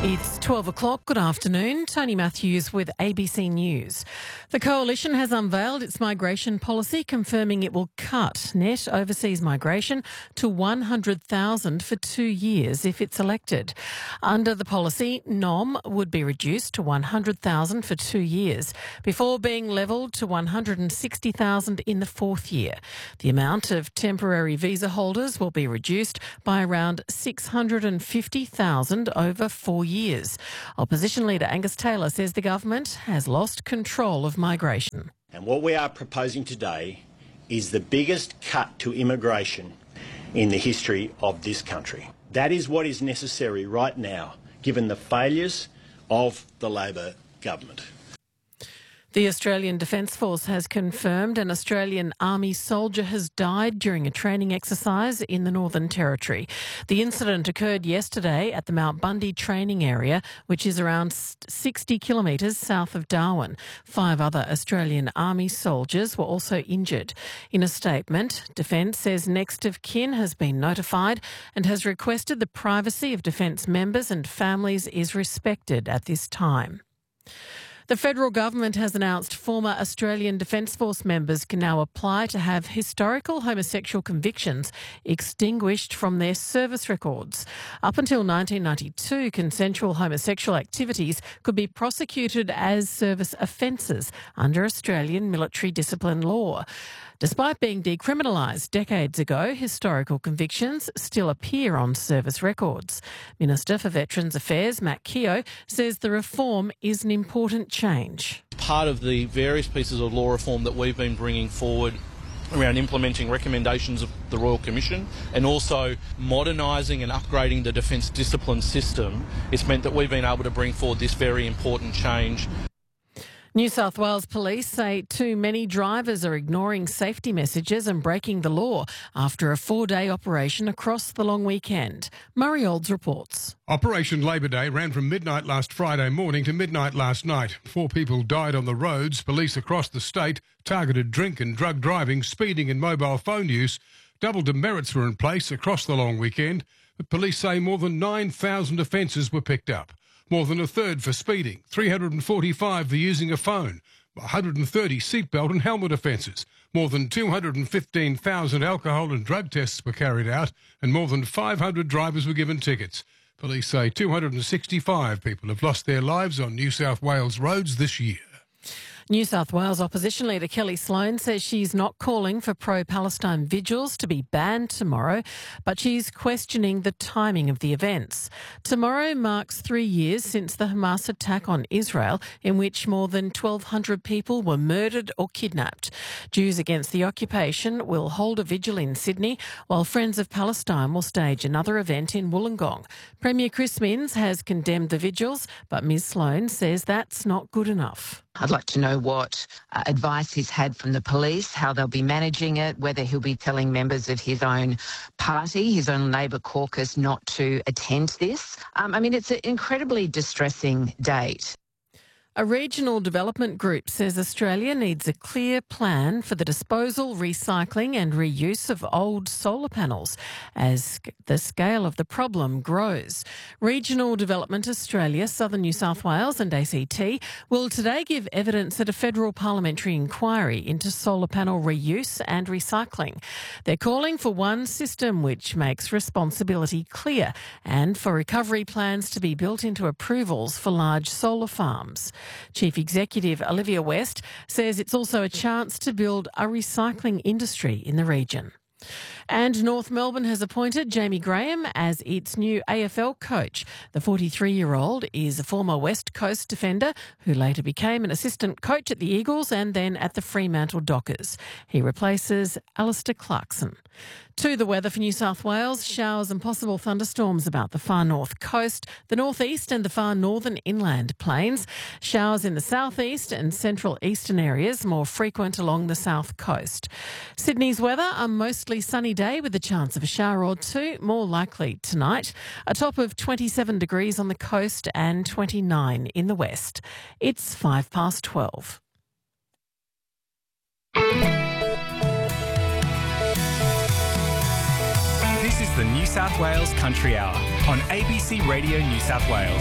It's 12 o'clock. Good afternoon. Tony Matthews with ABC News. The Coalition has unveiled its migration policy, confirming it will cut net overseas migration to 100,000 for 2 years if it's elected. Under the policy, NOM would be reduced to 100,000 for 2 years before being levelled to 160,000 in the fourth year. The amount of temporary visa holders will be reduced by around 650,000 over 4 years. Opposition leader Angus Taylor says the government has lost control of migration. And what we are proposing today is the biggest cut to immigration in the history of this country. That is what is necessary right now, given the failures of the Labor government. The Australian Defence Force has confirmed an Australian Army soldier has died during a training exercise in the Northern Territory. The incident occurred yesterday at the Mount Bundy training area, which is around 60 kilometres south of Darwin. 5 other Australian Army soldiers were also injured. In a statement, Defence says next of kin has been notified and has requested the privacy of Defence members and families is respected at this time. The federal government has announced former Australian Defence Force members can now apply to have historical homosexual convictions extinguished from their service records. Up until 1992, consensual homosexual activities could be prosecuted as service offences under Australian military discipline law. Despite being decriminalised decades ago, historical convictions still appear on service records. Minister for Veterans Affairs, Matt Keogh, says the reform is an important change. Part of the various pieces of law reform that we've been bringing forward around implementing recommendations of the Royal Commission and also modernising and upgrading the defence discipline system, it's meant that we've been able to bring forward this very important change. New South Wales Police say too many drivers are ignoring safety messages and breaking the law after a 4-day operation across the long weekend. Murray Olds reports. Operation Labor Day ran from midnight last Friday morning to midnight last night. 4 people died on the roads. Police across the state targeted drink and drug driving, speeding and mobile phone use. Double demerits were in place across the long weekend. But police say more than 9,000 offences were picked up. More than a third for speeding, 345 for using a phone, 130 seatbelt and helmet offences. More than 215,000 alcohol and drug tests were carried out and more than 500 drivers were given tickets. Police say 265 people have lost their lives on New South Wales roads this year. New South Wales opposition leader Kelly Sloan says she's not calling for pro-Palestine vigils to be banned tomorrow, but she's questioning the timing of the events. Tomorrow marks 3 years since the Hamas attack on Israel, in which more than 1,200 people were murdered or kidnapped. Jews Against the Occupation will hold a vigil in Sydney, while Friends of Palestine will stage another event in Wollongong. Premier Chris Minns has condemned the vigils, but Ms Sloan says that's not good enough. I'd like to know what advice he's had from the police, how they'll be managing it, whether he'll be telling members of his own party, his own Labor caucus, not to attend this. It's an incredibly distressing date. A regional development group says Australia needs a clear plan for the disposal, recycling and reuse of old solar panels as the scale of the problem grows. Regional Development Australia, Southern New South Wales and ACT will today give evidence at a federal parliamentary inquiry into solar panel reuse and recycling. They're calling for one system which makes responsibility clear and for recovery plans to be built into approvals for large solar farms. Chief Executive Olivia West says it's also a chance to build a recycling industry in the region. And North Melbourne has appointed Jamie Graham as its new AFL coach. The 43-year-old is a former West Coast defender who later became an assistant coach at the Eagles and then at the Fremantle Dockers. He replaces Alistair Clarkson. To the weather for New South Wales, showers and possible thunderstorms about the far north coast, the northeast and the far northern inland plains. Showers in the southeast and central eastern areas, more frequent along the south coast. Sydney's weather, a mostly sunny day with a chance of a shower or two, more likely tonight. A top of 27 degrees on the coast and 29 in the west. It's 12:05. This is the New South Wales Country Hour on ABC Radio New South Wales.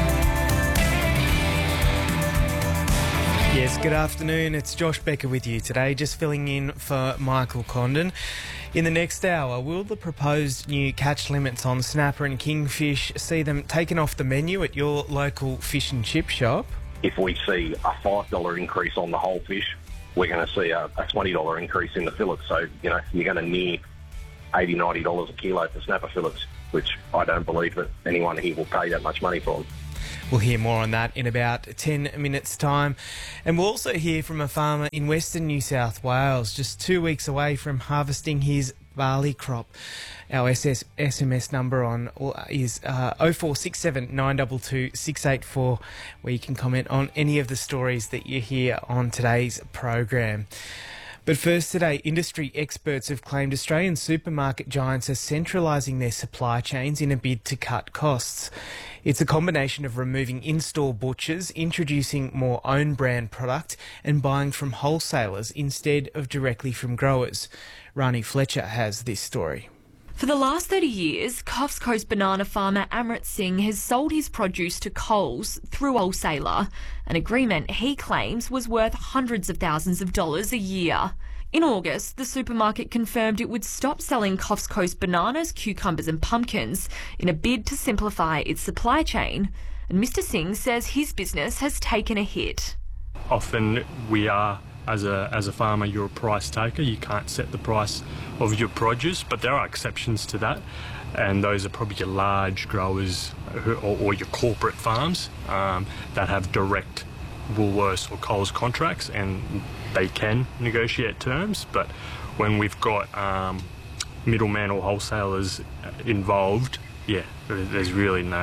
Yes, good afternoon. It's Josh Becker with you today, just filling in for Michael Condon. In the next hour, will the proposed new catch limits on snapper and kingfish see them taken off the menu at your local fish and chip shop? If we see a $5 increase on the whole fish, we're going to see a $20 increase in the fillets. So, you're going to near $80, $90 a kilo for snapper fillets, which I don't believe that anyone here will pay that much money for them. We'll hear more on that in about 10 minutes' time. And we'll also hear from a farmer in Western New South Wales, just 2 weeks away from harvesting his barley crop. Our SMS number on is 0467 922 684, where you can comment on any of the stories that you hear on today's program. But first today, industry experts have claimed Australian supermarket giants are centralising their supply chains in a bid to cut costs. It's a combination of removing in-store butchers, introducing more own-brand product and buying from wholesalers instead of directly from growers. Rani Fletcher has this story. For the last 30 years, Coffs Coast banana farmer Amrit Singh has sold his produce to Coles through wholesaler, an agreement he claims was worth hundreds of thousands of dollars a year. In August, the supermarket confirmed it would stop selling Coffs Coast bananas, cucumbers and pumpkins in a bid to simplify its supply chain. And Mr Singh says his business has taken a hit. Often we are, as a farmer, you're a price taker. You can't set the price of your produce, but there are exceptions to that. And those are probably your large growers or your corporate farms that have direct Woolworths or Coles contracts, and they can negotiate terms. But when we've got middlemen or wholesalers involved, there's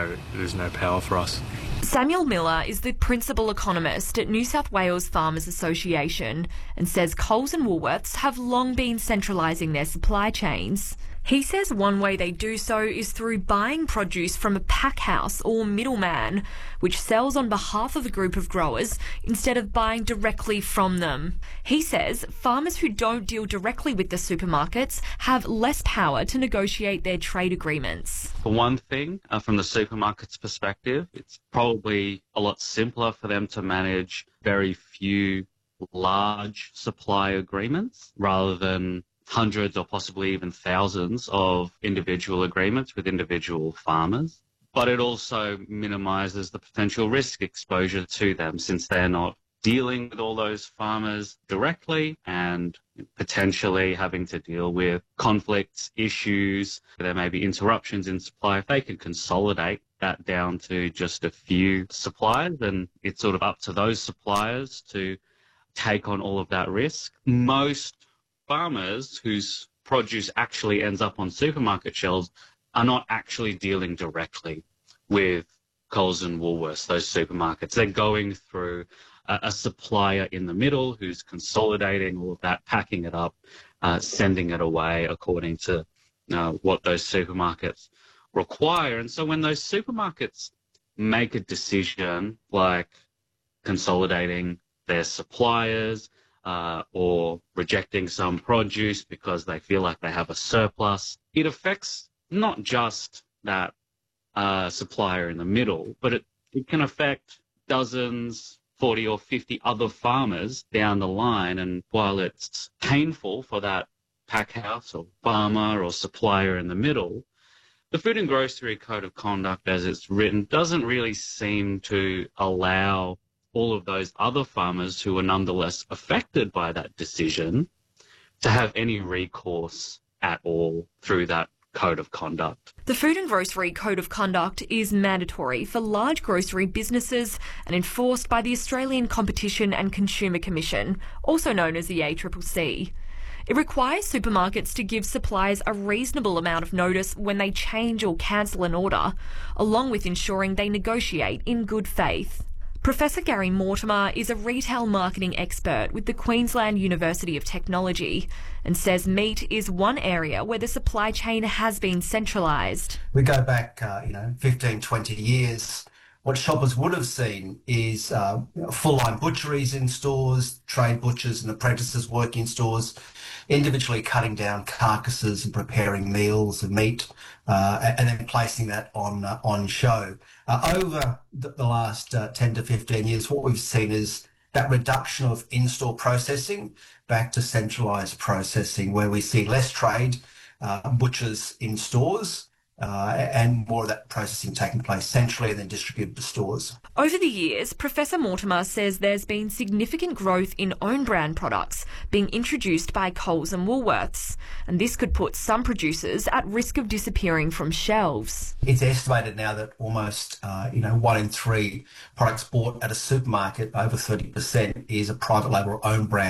no power for us. Samuel Miller is the principal economist at New South Wales Farmers Association and says Coles and Woolworths have long been centralising their supply chains. He says one way they do so is through buying produce from a pack house or middleman, which sells on behalf of a group of growers instead of buying directly from them. He says farmers who don't deal directly with the supermarkets have less power to negotiate their trade agreements. For one thing, from the supermarket's perspective, it's probably a lot simpler for them to manage very few large supply agreements rather than hundreds or possibly even thousands of individual agreements with individual farmers. But it also minimises the potential risk exposure to them, since they're not dealing with all those farmers directly and potentially having to deal with conflicts, issues. There may be interruptions in supply. If they can consolidate that down to just a few suppliers, then it's sort of up to those suppliers to take on all of that risk. Most farmers whose produce actually ends up on supermarket shelves are not actually dealing directly with Coles and Woolworths, those supermarkets. They're going through a supplier in the middle who's consolidating all of that, packing it up, sending it away according to what those supermarkets require. And so when those supermarkets make a decision like consolidating their suppliers, or rejecting some produce because they feel like they have a surplus, it affects not just that supplier in the middle, but it can affect dozens, 40 or 50 other farmers down the line. And while it's painful for that pack house or farmer or supplier in the middle, the Food and Grocery Code of Conduct, as it's written, doesn't really seem to allow all of those other farmers who are nonetheless affected by that decision to have any recourse at all through that code of conduct. The Food and Grocery Code of Conduct is mandatory for large grocery businesses and enforced by the Australian Competition and Consumer Commission, also known as the ACCC. It requires supermarkets to give suppliers a reasonable amount of notice when they change or cancel an order, along with ensuring they negotiate in good faith. Professor Gary Mortimer is a retail marketing expert with the Queensland University of Technology and says meat is one area where the supply chain has been centralised. We go back, 15, 20 years what shoppers would have seen is full-line butcheries in stores, trade butchers and apprentices working in stores, individually cutting down carcasses and preparing meals and meat, and then placing that on show. Over the last 10 to 15 years, what we've seen is that reduction of in-store processing back to centralised processing, where we see less trade, butchers in stores, and more of that processing taking place centrally and then distributed to stores. Over the years, Professor Mortimer says there's been significant growth in own brand products being introduced by Coles and Woolworths, and this could put some producers at risk of disappearing from shelves. It's estimated now that almost 1 in 3 products bought at a supermarket, over 30%, is a private label or own brand